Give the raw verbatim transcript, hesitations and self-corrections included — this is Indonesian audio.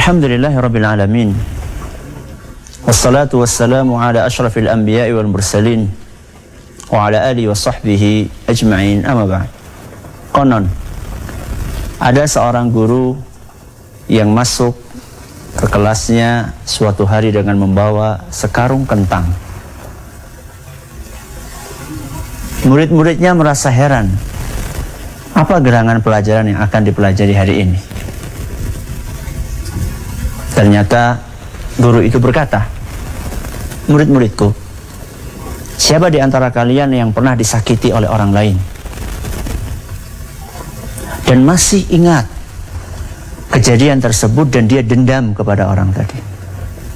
Alhamdulillahirabbil alamin. Wassalatu wassalamu ala asyrafil anbiya'i wal mursalin wa ala alihi wa sahbihi ajma'in, amma ba'd. Konon ada seorang guru yang masuk ke kelasnya suatu hari dengan membawa sekarung kentang. Murid-muridnya merasa heran, apa gerangan pelajaran yang akan dipelajari hari ini? Ternyata guru itu berkata, murid-muridku, siapa di antara kalian yang pernah disakiti oleh orang lain dan masih ingat kejadian tersebut dan dia dendam kepada orang tadi?